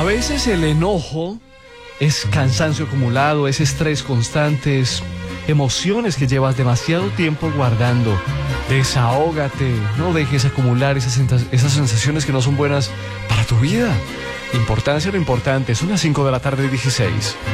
A veces el enojo es cansancio acumulado, es estrés constante, es emociones que llevas demasiado tiempo guardando. Desahógate, no dejes acumular esas sensaciones que no son buenas para tu vida. Importancia lo importante, son las 5 de la tarde y 16.